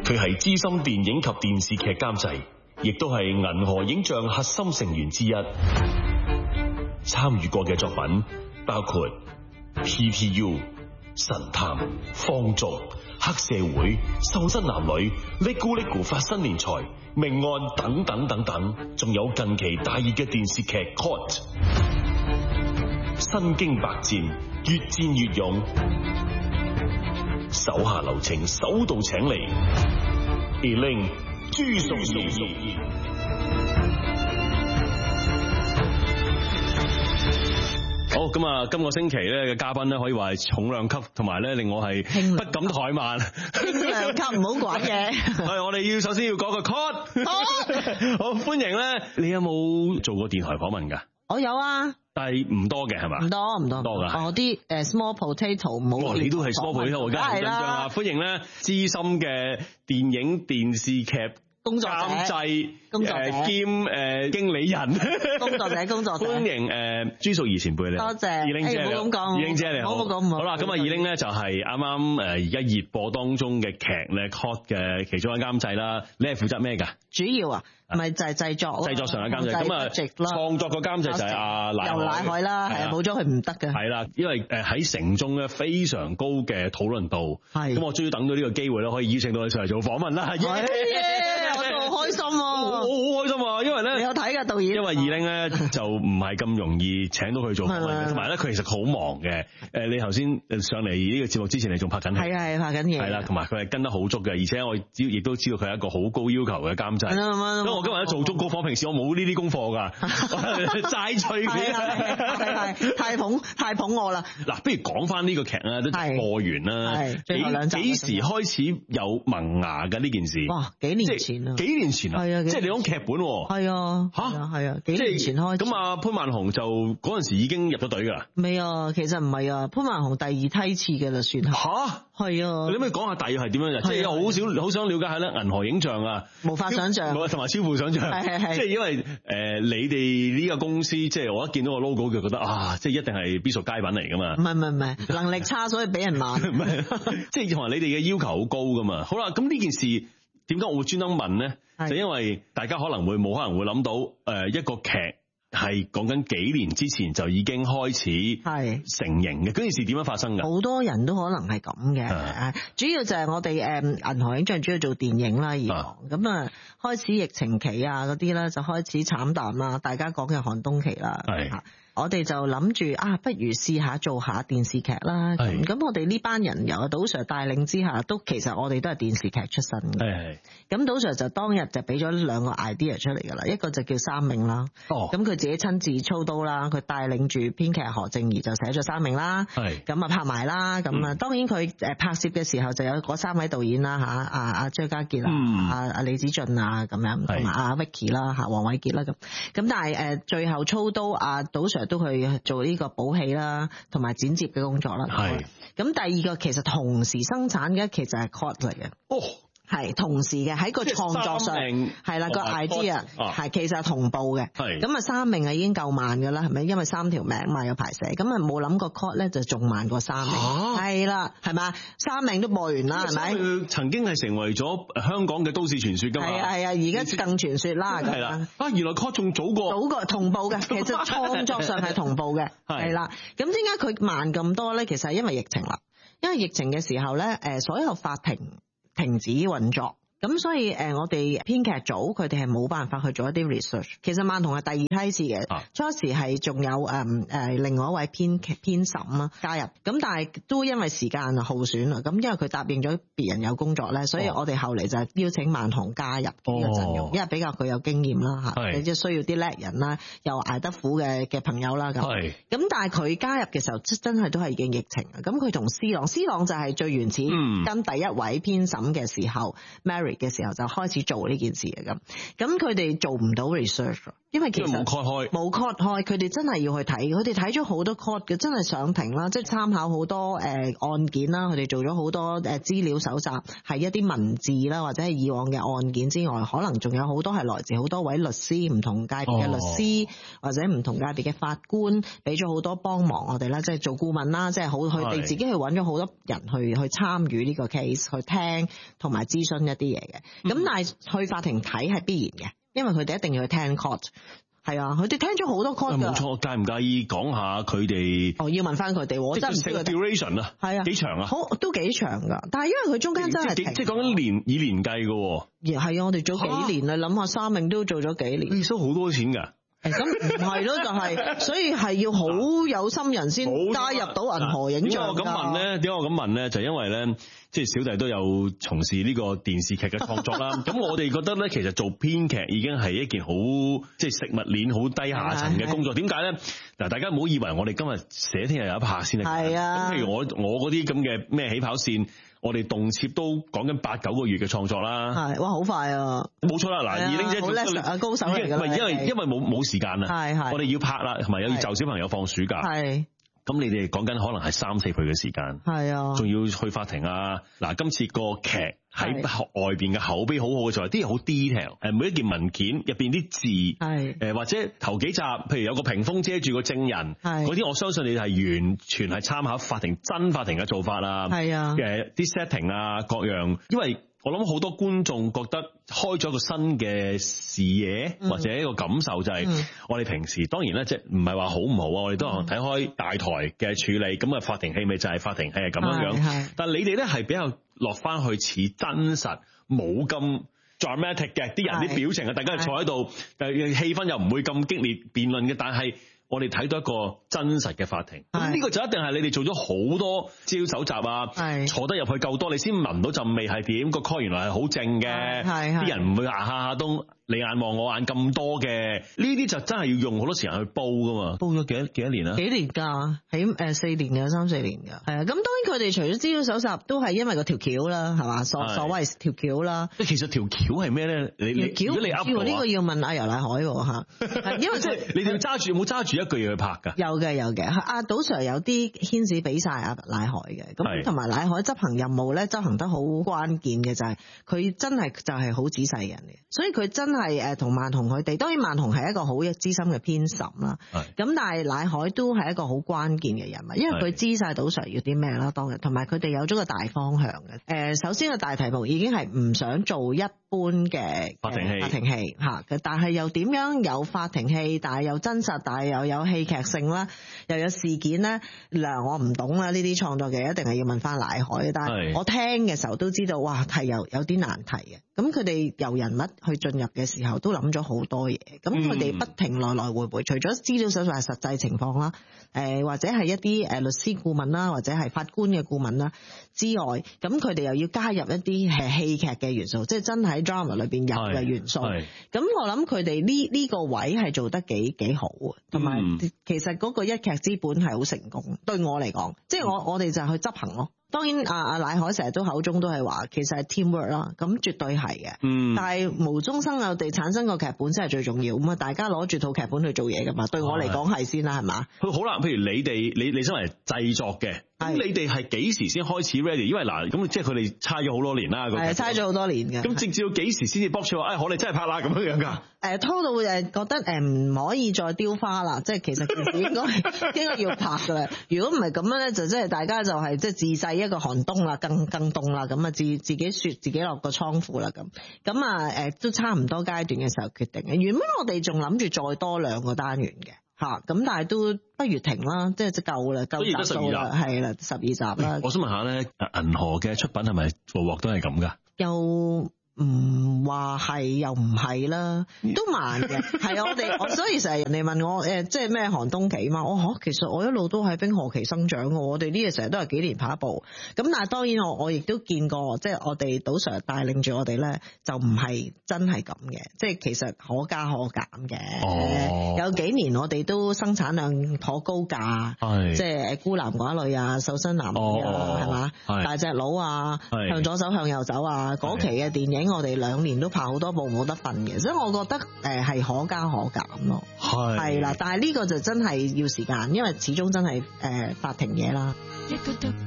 佢係資深電影及電視劇監製，亦都係銀河影像核心成員之一。參與過嘅作品包括 PPU、神探、放逐、黑社會、瘦身男女、嚦咕嚦咕發新年財、命案等等等等，仲有近期大熱嘅電視劇 Caught。身經百戰，越戰越勇，手下留情，手到請嚟 Elaine 朱淑儀。好咁啊！今個星期咧嘅嘉賓咧可以話係重量級，同埋咧令我係不敢怠慢。 輕量級唔好講嘅。 係我哋首先要講個 cut。好歡迎咧！你有冇做過電台訪問㗎？ 我有啊， 但係唔多嘅係嘛？唔多㗎。 我啲small potato 冇。 你都係 small potato，我而家好緊張啊！歡迎咧資深嘅電影電視劇工作者、 監製、兼經理人、 工作者， 歡迎朱淑儀前輩你。 多謝。 Elaine姐， 唔好咁講。 Elaine姐你好。 唔好咁講。 好啦，咁啊Elaine咧就係啱啱而家熱播當中嘅劇咧 Caught 嘅其中一監製啦。你係負責咩㗎？ 主要啊，咪就係製作上嘅監製。咁啊，創作個監製就係阿乃係啦，因為喺城中咧非常高嘅討論度。係。咁我終於等到呢個機會咧，可以邀請到你上嚟做訪問啦。 我都好開心啊！ 我好開心啊，因為咧你有睇㗎導演？因為 Elaine咧就唔係咁容易請到佢做訪問，同埋咧佢其實好忙嘅。你頭先上嚟呢個節目之前，你仲拍緊戲？ 係拍緊嘢。係啦，同埋佢係跟得好足嘅，而且我亦都知道佢係一個好高要求嘅監製。所以我今日咧做足功課，平時我冇呢啲功課㗎，齋吹嘅。 係太捧我啦！ 嗱，不如講翻呢個劇啦，都播完啦。幾時開始有萌芽嘅呢件事？ 哇！幾年前啊！ 係啊，即係你講劇本喎。 係啊，係啊，幾年前開始。 咁啊，潘萬雄就嗰陣時已經入咗隊㗎啦。 未啊，其實唔係啊，潘萬雄第二梯次嘅啦，算係。嚇！係啊。你可以講下大約係點樣？即係好想了解下咧，銀河影像啊， 無法想像， 同埋超乎想像。係。即係因為你哋呢個公司，即係我一見到個 logo 就覺得啊，即係一定係必屬佳品嚟㗎嘛。 唔係，能力差所以俾人罵。 唔係，即係同埋你哋嘅要求好高㗎嘛。好啦，咁呢件事點解我會專登問咧？就因為大家冇可能會諗到一個劇係講緊幾年之前就已經開始成型嘅，嗰件事點樣發生㗎？ 好多人都可能係咁嘅，主要就係我哋銀河影像主要做電影啦，咁啊開始疫情期啊嗰啲咧就開始慘淡啦，大家講嘅寒冬期啦。我哋就諗住不如試下做下電視劇啦。咁我哋呢班人由阿杜 Sir 帶領之下，其實我哋都係電視劇出身嘅。咁杜 Sir 就當日就俾咗兩個 idea 出嚟㗎啦，一個就叫三命啦。咁佢自己親自操刀啦，佢帶領住編劇何正儀就寫咗三命啦。咁啊拍埋啦。咁啊當然佢拍攝嘅時候就有嗰三位導演啦阿張家傑阿李子俊啊咁樣，同埋阿 Vicky 啦黃偉傑啦咁。咁但係最後操刀阿杜 Sir都去做呢個補戲啦，同埋剪接嘅工作啦。咁第二個其實同時生產嘅其實係 Caught 嚟嘅。係同時嘅喺個創作上係啦個 idea 係其實係同步嘅。咁啊三命已經夠慢㗎啦，係咪？因為三條命嘛有排寫，咁啊冇諗過 Caught 咧就仲慢過三命。係啦，係嘛？三命都播完啦，係咪？ 佢曾經係成為咗香港嘅都市傳說㗎嘛。係啊，而家更傳說啦。 係啦。原來 Caught 仲早過同步嘅，其實創作上係同步嘅。係啦。咁點解佢慢咁多咧？其實係因為疫情啦。因為疫情嘅時候咧，所有法庭停止運作，咁所以我哋編劇組佢哋係冇辦法去做一啲 research。其實萬童係第二梯次嘅，初時係仲有另外一位編審啦加入，咁但係都因為時間耗損啦，咁因為佢答應咗別人有工作咧，所以我哋後嚟就邀請萬童加入呢個陣容，因為比較佢有經驗啦嚇，你即係需要啲叻人啦，又捱得苦嘅朋友啦咁。咁但係佢加入嘅時候真係都係已經疫情啊，咁佢同司朗就係最原始跟第一位編審嘅時候 Mary 嘅時候就開始做呢件事嘅咁佢哋做唔到 research， 因為其實冇 cut 開，佢哋真係要去睇，佢哋睇咗好多 cut 嘅，真係上庭啦，即係參考好多案件啦，佢哋做咗好多資料搜集，係一啲文字啦，或者係以往嘅案件之外，可能仲有好多係來自好多位律師，唔同界別嘅律師或者唔同界別嘅法官，俾咗好多幫忙我哋啦，即係做顧問啦，即係好佢哋自己去揾咗好多人去參與呢個 case， 去聽同埋諮詢一啲嘢。 嘢嘅。咁但係去法庭睇係必然嘅，因為佢哋一定要去聽 court。係啊，佢哋聽咗好多 court 㗎。 冇錯，介唔介意講下佢哋？ 哦，要問翻佢哋，我真係唔知佢哋 duration 啊，係啊，幾長啊？ 好，都幾長㗎，但係因為佢中間真係停， 即係講緊以年計㗎喎。 係啊，我哋做幾年啦，諗下三命都做咗幾年， 收好多錢㗎。 咁唔係咯，就係所以係要好有心人先加入到銀河影像㗎。 點解我咁問咧？就因為咧，即係小弟都有從事呢個電視劇嘅創作啦。咁我哋覺得咧，其實做編劇已經係一件好即係食物鏈好低下層嘅工作。點解咧？嗱，大家唔好以為我哋今日寫，聽日有一拍先得。係啊。咁譬如我嗰啲咁嘅咩起跑線。我哋動輒都講緊8-9個月嘅創作啦，係哇好快啊！冇錯啦，嗱，二玲姐好叻啊，高手嚟㗎啦，因為冇時間啦，係我哋要拍啦，同埋又要就小朋友放暑假，係咁你哋講緊可能係3-4倍嘅時間，係啊，仲要去法庭啊！嗱，今次個劇喺外邊嘅口碑好好嘅就係啲嘢好 detail，每一件文件入邊啲字，係或者頭幾集，譬如有個屏風遮住個證人，嗰啲我相信你係完全係參考真法庭嘅做法啦，係啊，啲 setting 啊各樣，因為我諗好多觀眾覺得開咗個新嘅視野或者一個感受就係我哋平時當然咧即係唔係話好唔好啊，我哋都係睇開大台嘅處理，咁啊法庭戲咪就係法庭戲係咁樣樣，但係你哋咧係比較落翻去似真實，冇咁 dramatic 嘅，啲人啲表情啊，大家坐喺度，氣氛又唔會咁激烈辯論嘅，但係我哋睇到一個真實嘅法庭，咁呢個就一定係你哋做咗好多資料搜集啊，坐得入去夠多，你先聞到陣味係點，個 call 原來係好正嘅，啲人唔會下下都你眼望我眼咁多嘅，呢啲就真係要用好多時間去煲噶嘛。煲咗幾多年啊？幾年㗎？喺4年㗎，3-4年㗎。係啊，咁當然佢哋除咗資料搜集，都係因為個條橋啦，係嘛？所謂條橋啦。其實條橋係咩咧？條橋呢個要問阿游乃海喎嚇，因為即係你哋冇揸住一句嘢去拍㗎。有嘅，阿賭 Sir 有啲牽使俾晒阿乃海嘅，咁同埋乃海執行任務咧，執行得好關鍵嘅就係佢真係就係好仔細嘅人嚟，所以佢真係同萬同佢哋，當然萬同係一個好資深嘅編審啦，咁但係乃海都係一個好關鍵嘅人物，因為佢知晒賭 Sir 要啲咩啦，當日同埋佢哋有咗個大方向嘅。首先個大題目已經係唔想做一般嘅法庭戲嚇，但係又點樣有法庭戲，但係又真實，但係又有戲劇性啦，又有事件咧。嗱，我唔懂啦，呢啲創作嘅一定係要問翻乃海，但係我聽嘅時候都知道，哇，係有啲難題嘅。咁佢哋由人物去進入嘅時候，都諗咗好多嘢。咁佢哋不停來來回回，除咗資料搜集係實際情況啦，或者係一啲律師顧問啦，或者係法官嘅顧問啦之外，咁佢哋又要加入一啲係戲劇嘅元素，即係真係喺 drama 裏邊有嘅元素。咁我諗佢哋呢個位係做得幾好啊，同埋其實嗰個一劇之本係好成功。對我嚟講，即係我哋就係去執行咯。當然阿乃海成日都口中都係話其實係 teamwork 啦，咁絕對係嘅。但係無中生有地產生個劇本先係最重要，咁啊大家攞住套劇本去做嘢噶嘛。對我嚟講係先啦，係嘛？好啦，譬如你身為製作嘅，咁你哋係幾時先開始 ready？因為嗱，咁即係佢哋猜咗好多年啦，係猜咗好多年嘅。咁直至到幾時先至卜出話，我哋真係拍啦咁樣樣㗎？拖到覺得唔可以再雕花啦，即係其實件事應該要拍㗎啦。如果唔係咁樣咧，就即係大家就係即係自製一個寒冬啦，更凍啦，咁啊自己雪自己落個倉庫啦咁啊都差唔多階段嘅時候決定嘅。原本我哋仲諗住再多2個單元嘅。咁但係都不如停啦，即係夠啦，夠集數啦，係啦，12集啦。我想問下咧，銀河嘅出品係咪個鑊都係咁㗎？又唔話係又唔係啦，都慢嘅。係啊，我所以成日人哋問我即係咩寒冬期嘛？其實我一路都喺冰河期生長嘅，我哋呢嘢成日都係幾年拍一部。咁但係當然我亦都見過，即係我哋賭 Sir 帶領住我哋咧，就唔係真係咁嘅，即係其實可加可減嘅。有幾年我哋都生產量頗高價，即係孤男寡女啊、瘦身男女啊，係嘛？大隻佬啊，向左走向右走啊，嗰期嘅電影。我哋2年都拍好多部冇得瞓嘅，所以我覺得係可加可減咯。係啦，但係呢個就真係要時間，因為始終真係法庭嘢啦。